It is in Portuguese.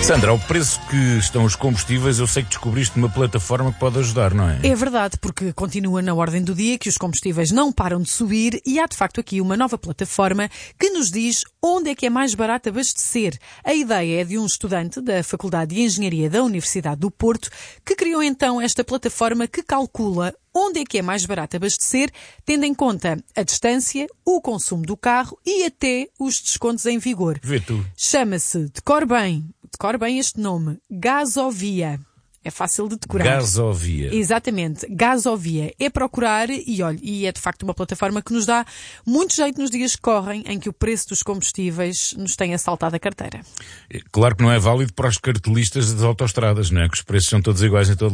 Sandra, ao preço que estão os combustíveis, eu sei que descobriste uma plataforma que pode ajudar, não é? É verdade, porque continua na ordem do dia que os combustíveis não param de subir e há de facto aqui uma nova plataforma que nos diz onde é que é mais barato abastecer. A ideia é de um estudante da Faculdade de Engenharia da Universidade do Porto que criou então esta plataforma que calcula onde é que é mais barato abastecer, tendo em conta a distância, o consumo do carro e até os descontos em vigor. Vê tu. Chama-se, decore bem este nome, Gasovia. É fácil de decorar. Gasovia. Exatamente, Gasovia. É procurar e olha, e é de facto uma plataforma que nos dá muito jeito nos dias que correm, em que o preço dos combustíveis nos tem assaltado a carteira. Claro que não é válido para os cartelistas das autoestradas, não é? Que os preços são todos iguais em todo